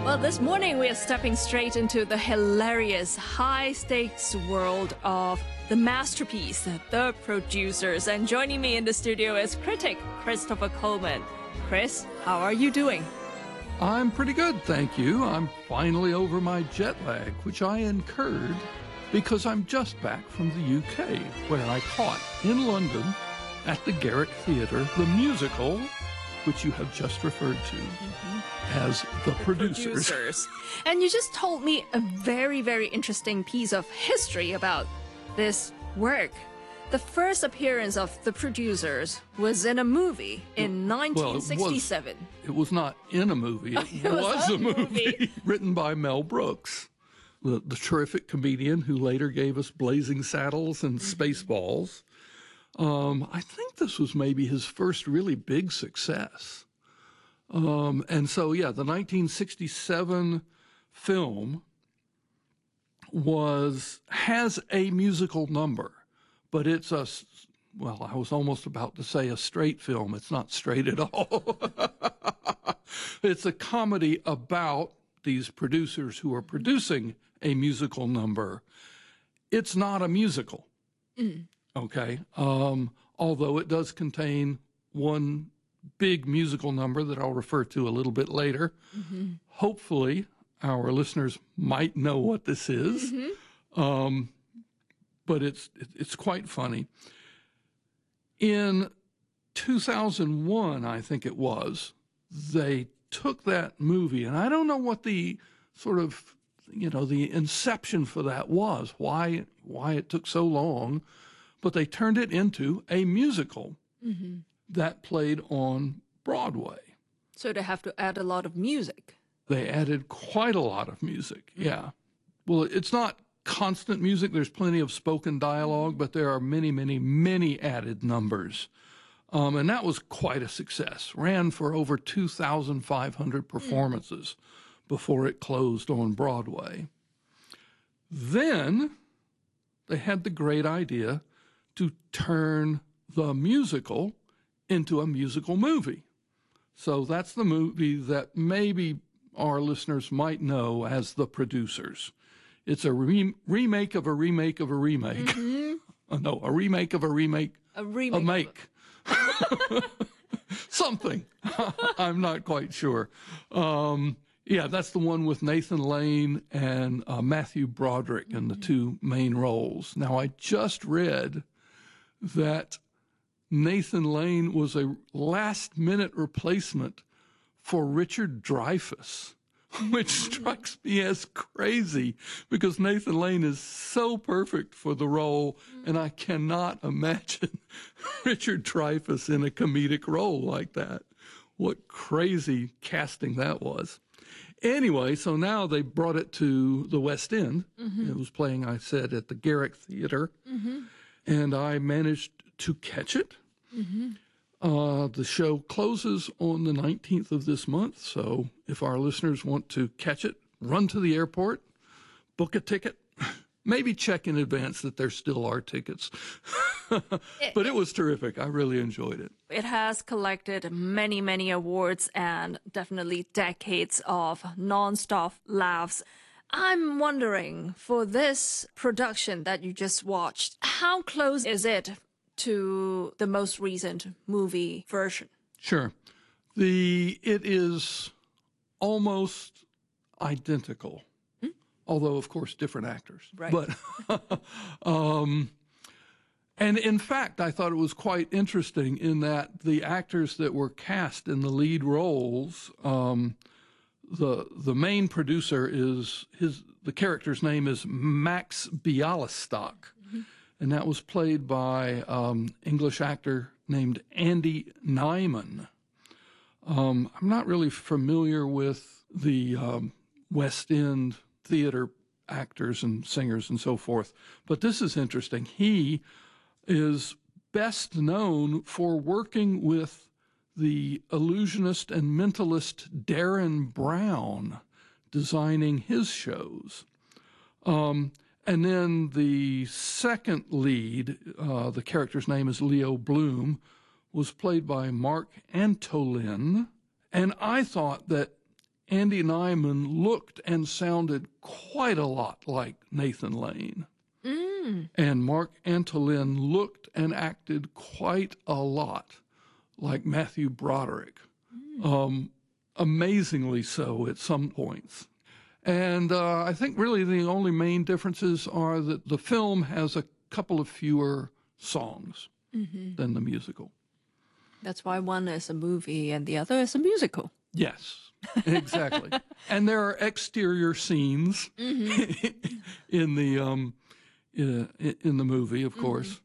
Well, this morning we are stepping straight into the hilarious, high-stakes world of the masterpiece, The Producers. And joining me in the studio is critic Christopher Coleman. Chris, how are you doing? I'm pretty good, thank you. I'm finally over my jet lag, which I incurred because I'm just back from the UK, where I caught in London at the Garrick Theatre the musical, which you have just referred to as The Producers. And you just told me a very, very interesting piece of history about this work. The first appearance of The Producers was in a movie in 1967. It was not in a movie. It was a movie written by Mel Brooks, the terrific comedian who later gave us Blazing Saddles and Spaceballs. I think this was maybe his first really big success. And so, yeah, the 1967 film has a musical number, but it's I was almost about to say a straight film. It's not straight at all. It's a comedy about these producers who are producing a musical number. It's not a musical, okay? Although it does contain one big musical number that I'll refer to a little bit later. Hopefully, our listeners might know what this is, but it's quite funny. In 2001, I think it was, they took that movie, and I don't know what the sort of, the inception for that was, why it took so long, but they turned it into a musical that played on Broadway. So they have to add a lot of music. They added quite a lot of music, yeah. Well, it's not constant music. There's plenty of spoken dialogue, but there are many, many, many added numbers. And that was quite a success. Ran for over 2,500 performances before it closed on Broadway. Then they had the great idea to turn the musical into a musical movie. So that's the movie that maybe our listeners might know as The Producers. It's a remake of a remake of a remake. No, a remake of a remake. A remake. Something. I'm not quite sure. Yeah, that's the one with Nathan Lane and Matthew Broderick in the two main roles. Now, I just read that Nathan Lane was a last-minute replacement for Richard Dreyfuss, which strikes me as crazy because Nathan Lane is so perfect for the role, and I cannot imagine Richard Dreyfuss in a comedic role like that. What crazy casting that was. Anyway, so now they brought it to the West End. It was playing, I said, at the Garrick Theatre, and I managed to catch it. The show closes on the 19th of this month, so if our listeners want to catch it, run to the airport, book a ticket, maybe check in advance that there still are tickets. But it was terrific. I really enjoyed it. It has collected many, many awards and definitely decades of nonstop laughs. I'm wondering, for this production that you just watched, how close is it to the most recent movie version? Sure. It is almost identical, although, of course, different actors. Right. But, and in fact, I thought it was quite interesting in that the actors that were cast in the lead roles, the main producer the character's name is Max Bialystock. And that was played by English actor named Andy Nyman. I'm not really familiar with the West End theater actors and singers and so forth, but this is interesting. He is best known for working with the illusionist and mentalist Darren Brown, designing his shows. And then the second lead, the character's name is Leo Bloom, was played by Mark Antolin. And I thought that Andy Nyman looked and sounded quite a lot like Nathan Lane. And Mark Antolin looked and acted quite a lot like Matthew Broderick. Amazingly so at some points. And I think really the only main differences are that the film has a couple of fewer songs than the musical. That's why one is a movie and the other is a musical. Yes, exactly. And there are exterior scenes in the movie, of course.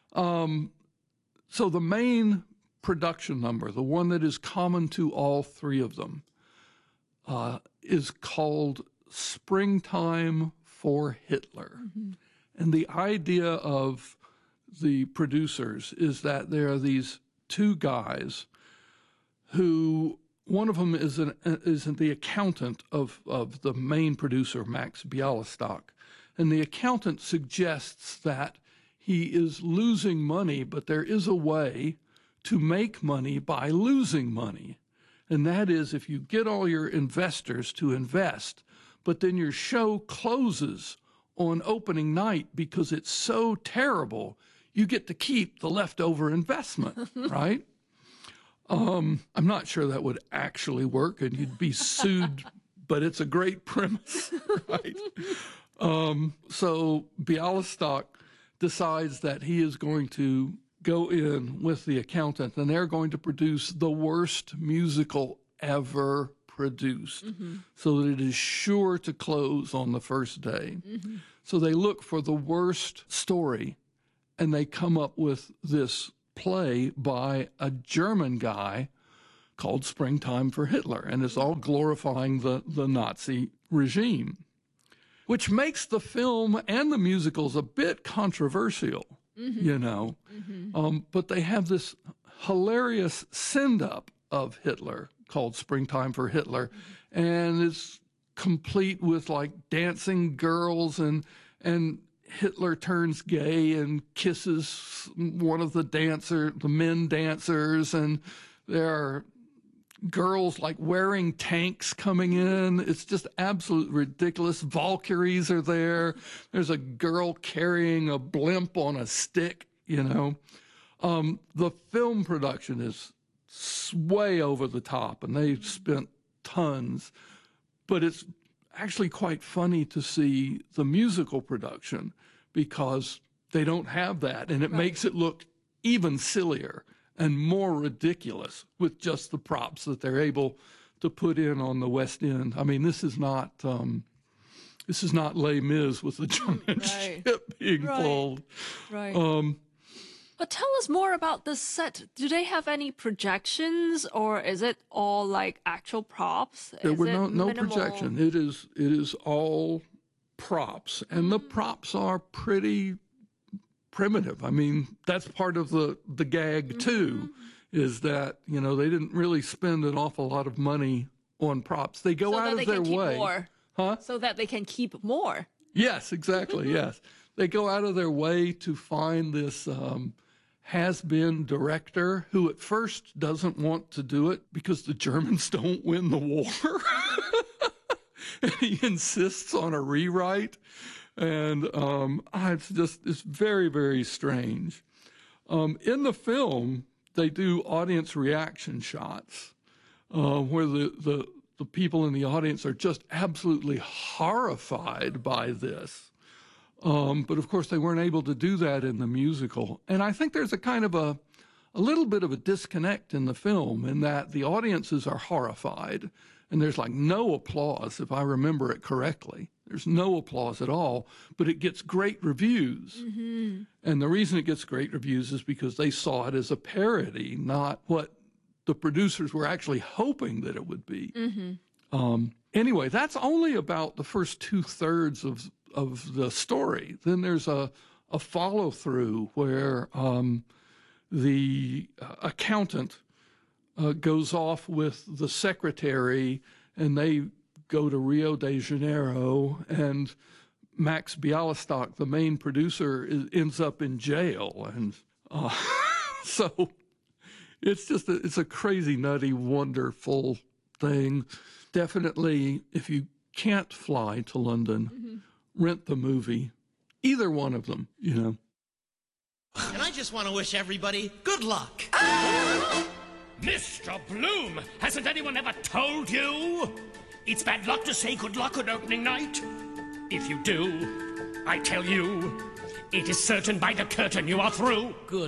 So the main production number, the one that is common to all three of them, is called Springtime for Hitler. And the idea of the producers is that there are these two guys who, one of them is the accountant of the main producer, Max Bialystock. And the accountant suggests that he is losing money, but there is a way to make money by losing money. And that is if you get all your investors to invest, but then your show closes on opening night because it's so terrible, you get to keep the leftover investment, right? I'm not sure that would actually work and you'd be sued, but it's a great premise, right? So Bialystock decides that he is going to go in with the accountant and they're going to produce the worst musical ever produced so that it is sure to close on the first day. So they look for the worst story and they come up with this play by a German guy called Springtime for Hitler, and it's all glorifying the Nazi regime, which makes the film and the musicals a bit controversial, you know. But they have this hilarious send-up of Hitler called Springtime for Hitler, and it's complete with like dancing girls and Hitler turns gay and kisses one of the men dancers, and there are girls like wearing tanks coming in. It's just absolutely ridiculous. Valkyries are there. There's a girl carrying a blimp on a stick, you know. The film production is way over the top, and they've spent tons, but it's actually quite funny to see the musical production because they don't have that, and it makes it look even sillier and more ridiculous with just the props that they're able to put in on the West End. I mean, this is not Les Mis with the giant ship being pulled. But tell us more about the set. Do they have any projections, or is it all like actual props? There were no projection. It is all props, and the props are pretty primitive. I mean, that's part of the gag too, is that, you know, they didn't really spend an awful lot of money on props. They go out of their way. So that they can keep more. Yes, exactly. Yes. They go out of their way to find this has-been director who at first doesn't want to do it because the Germans don't win the war. And he insists on a rewrite. And it's very, very strange. In the film, they do audience reaction shots where the people in the audience are just absolutely horrified by this. But of course, they weren't able to do that in the musical. And I think there's a kind of a little bit of a disconnect in the film in that the audiences are horrified and there's like no applause, if I remember it correctly. There's no applause at all, but it gets great reviews. And the reason it gets great reviews is because they saw it as a parody, not what the producers were actually hoping that it would be. Anyway, that's only about the first 2/3 of the story. Then there's a follow-through where the accountant goes off with the secretary, and they go to Rio de Janeiro, and Max Bialystock, the main producer, ends up in jail. And so it's just it's a crazy, nutty, wonderful thing. Definitely, if you can't fly to London, rent the movie. Either one of them, you know. And I just want to wish everybody good luck. Mr. Bloom, hasn't anyone ever told you? It's bad luck to say good luck on opening night. If you do, I tell you, it is certain by the curtain you are through. Good